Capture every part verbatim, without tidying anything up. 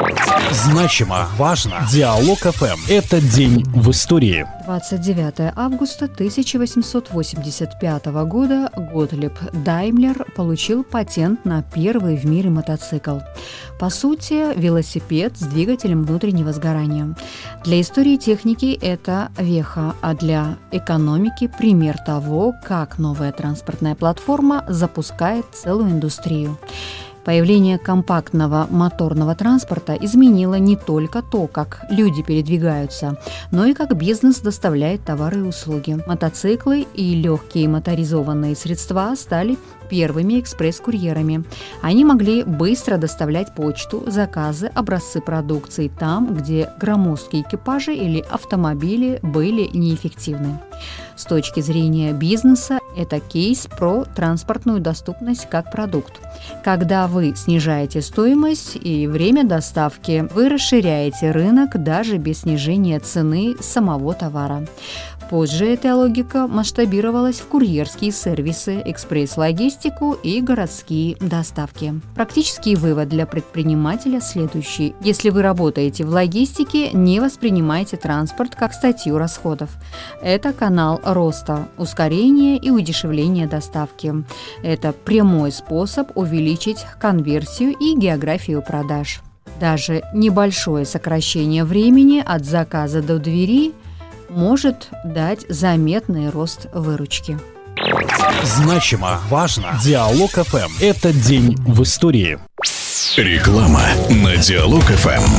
Значимо, важно. Диалог эф эм. Это день в истории. двадцать девятое августа тысяча восемьсот восемьдесят пятого года Готлиб Даймлер получил патент на первый в мире мотоцикл. По сути, велосипед с двигателем внутреннего сгорания. Для истории техники это веха, а для экономики пример того, как новая транспортная платформа запускает целую индустрию. Появление компактного моторного транспорта изменило не только то, как люди передвигаются, но и как бизнес доставляет товары и услуги. Мотоциклы и легкие моторизованные средства стали первыми экспресс-курьерами. Они могли быстро доставлять почту, заказы, образцы продукции там, где громоздкие экипажи или автомобили были неэффективны. С точки зрения бизнеса, это кейс про транспортную доступность как продукт. Когда вы снижаете стоимость и время доставки, вы расширяете рынок даже без снижения цены самого товара. Позже эта логика масштабировалась в курьерские сервисы, экспресс-логистику и городские доставки. Практический вывод для предпринимателя следующий. Если вы работаете в логистике, не воспринимайте транспорт как статью расходов. Это канал роста, ускорения и удешевления доставки. Это прямой способ увеличить конверсию и географию продаж. Даже небольшое сокращение времени от заказа до двери может дать заметный рост выручки. Значимо, важно. Диалог эф эм. Это день в истории. Реклама на Диалог эф эм.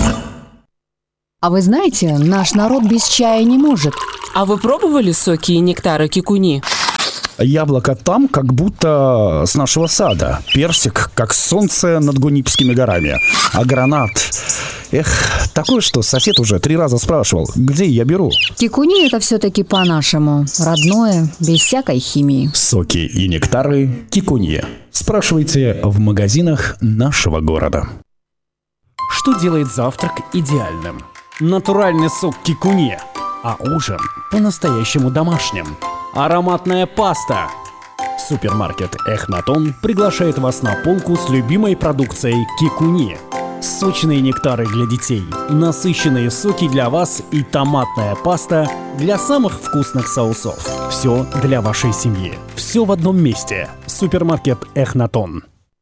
А вы знаете, наш народ без чая не может. А вы пробовали соки и нектары кикуни? Яблоко там, как будто с нашего сада. Персик, как солнце над Гунипскими горами. А гранат... Эх, такое, что сосед уже три раза спрашивал, где я беру. Кикуни – это все-таки по-нашему. Родное, без всякой химии. Соки и нектары кикуни. Спрашивайте в магазинах нашего города. Что делает завтрак идеальным? Натуральный сок кикуни. А ужин по-настоящему домашним. Ароматная паста. Супермаркет Эхнатон приглашает вас на полку с любимой продукцией кикуни. Сочные нектары для детей, насыщенные соки для вас и томатная паста для самых вкусных соусов. Все для вашей семьи. Все в одном месте. Супермаркет Эхнатон.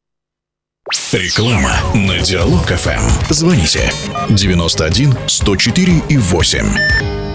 Реклама на Диалог эф эм. Звоните девяносто один сто четыре и восемь.